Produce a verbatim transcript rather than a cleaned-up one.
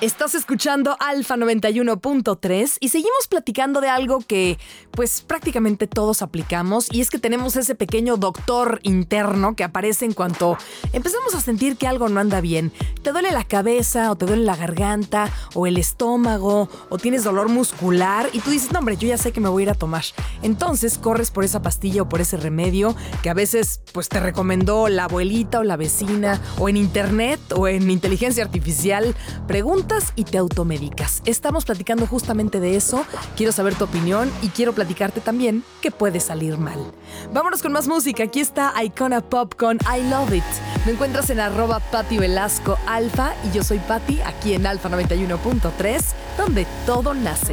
Estás escuchando Alfa noventa y uno punto tres y seguimos platicando de algo que pues prácticamente todos aplicamos, y es que tenemos ese pequeño doctor interno que aparece en cuanto empezamos a sentir que algo no anda bien. Te duele la cabeza o te duele la garganta o el estómago o tienes dolor muscular y tú dices, no hombre, yo ya sé que me voy a ir a tomar. Entonces corres por esa pastilla o por ese remedio que a veces pues te recomendó la abuelita o la vecina, o en internet o en inteligencia artificial. Preguntas y te automedicas. Estamos platicando justamente de eso. Quiero saber tu opinión y quiero platicarte también que puede salir mal. Vámonos con más música. Aquí está Icona Pop con I Love It. Me encuentras en arroba Pati Velasco Alfa y yo soy Pati, aquí en Alfa noventa y uno punto tres, donde todo nace.